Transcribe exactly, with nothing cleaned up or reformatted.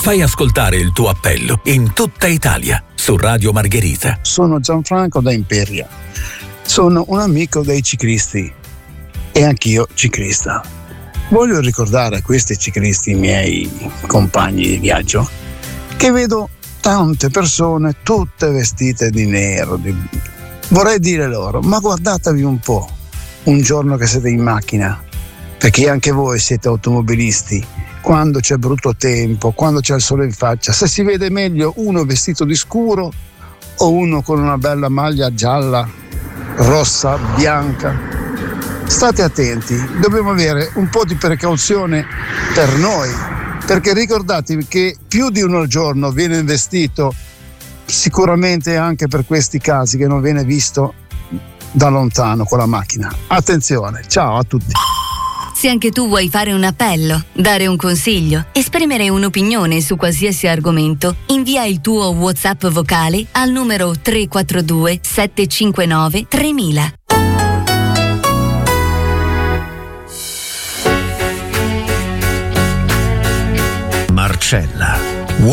Fai ascoltare il tuo appello in tutta Italia su Radio Margherita. Sono Gianfranco da Imperia. Sono un amico dei ciclisti e anch'io ciclista. Voglio ricordare a questi ciclisti, miei compagni di viaggio, che vedo tante persone tutte vestite di nero. Di... Vorrei dire loro, ma guardatevi un po' un giorno che siete in macchina, perché anche voi siete automobilisti. Quando c'è brutto tempo, quando c'è il sole in faccia, se si vede meglio uno vestito di scuro o uno con una bella maglia gialla, rossa, bianca. State attenti, dobbiamo avere un po' di precauzione per noi, perché ricordatevi che più di uno al giorno viene investito, sicuramente anche per questi casi che non viene visto da lontano con la macchina. Attenzione, ciao a tutti. Se anche tu vuoi fare un appello, dare un consiglio, esprimere un'opinione su qualsiasi argomento, invia il tuo WhatsApp vocale al numero tre quattro due sette cinque nove tremila. Marcella